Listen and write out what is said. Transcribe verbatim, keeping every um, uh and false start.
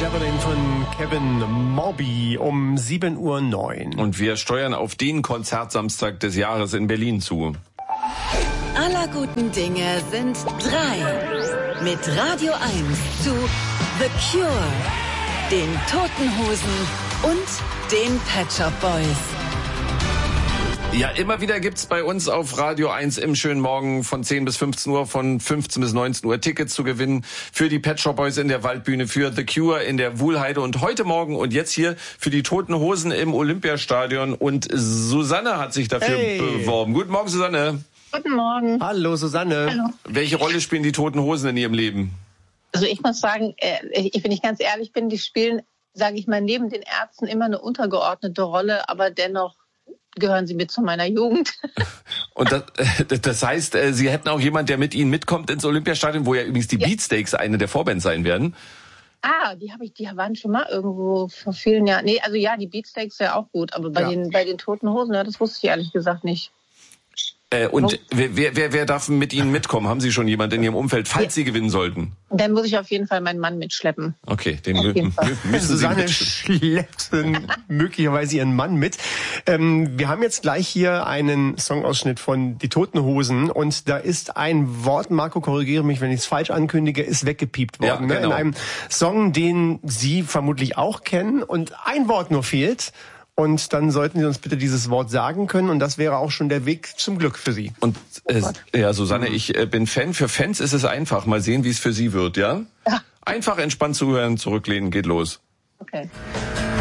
Javelin von Kevin Morby um sieben Uhr neun. Und wir steuern auf den Konzertsamstag des Jahres in Berlin zu. Aller guten Dinge sind drei. Mit Radio eins zu The Cure, den Toten Hosen und den Pet Shop Boys. Ja, immer wieder gibt's bei uns auf Radio eins im schönen Morgen von zehn bis fünfzehn Uhr, von fünfzehn bis neunzehn Uhr Tickets zu gewinnen für die Pet Shop Boys in der Waldbühne, für The Cure in der Wuhlheide und heute Morgen und jetzt hier für die Toten Hosen im Olympiastadion. Und Susanne hat sich dafür hey. beworben. Guten Morgen, Susanne. Guten Morgen. Hallo, Susanne. Hallo. Welche Rolle spielen die Toten Hosen in Ihrem Leben? Also ich muss sagen, ich, wenn ich ganz ehrlich bin, die spielen, sage ich mal, neben den Ärzten immer eine untergeordnete Rolle, aber dennoch gehören sie mit zu meiner Jugend. Und das, das heißt, Sie hätten auch jemanden, der mit Ihnen mitkommt ins Olympiastadion, wo ja übrigens die ja. Beatsteaks eine der Vorbands sein werden. Ah, die habe ich, die waren schon mal irgendwo vor vielen Jahren. Nee, also ja, die Beatsteaks wäre auch gut, aber bei ja. den bei den Toten Hosen, ja, das wusste ich ehrlich gesagt nicht. Äh, und wer, wer, wer darf mit Ihnen mitkommen? Haben Sie schon jemanden in Ihrem Umfeld, falls ja. Sie gewinnen sollten? Dann muss ich auf jeden Fall meinen Mann mitschleppen. Okay, den müssen Sie Susanne schleppt möglicherweise ihren Mann mit. Ähm, wir haben jetzt gleich hier einen Songausschnitt von Die Toten Hosen und da ist ein Wort, Marco, korrigiere mich, wenn ich es falsch ankündige, ist weggepiept worden. Ja, genau. Ne? In einem Song, den Sie vermutlich auch kennen und ein Wort nur fehlt. Und dann sollten Sie uns bitte dieses Wort sagen können und das wäre auch schon der Weg zum Glück für Sie. Und äh, ja, Susanne, ich äh, bin Fan. Für Fans ist es einfach. Mal sehen, wie es für Sie wird, ja? Ja. Einfach entspannt zuhören, zurücklehnen, geht los. Okay.